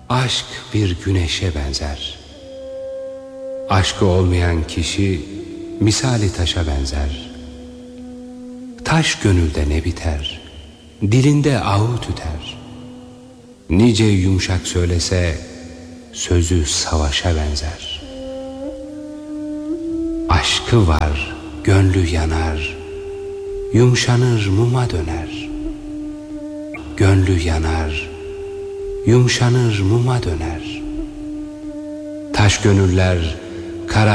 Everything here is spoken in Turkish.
Aşk bir güneşe benzer. Aşkı olmayan kişi misali taşa benzer. Taş gönülde ne biter, dilinde ahu tüter. Nice yumuşak söylese, sözü savaşa benzer. Aşkı var, gönlü yanar, yumşanır muma döner. Gönlü yanar, yumşanır muma döner. Taş gönüller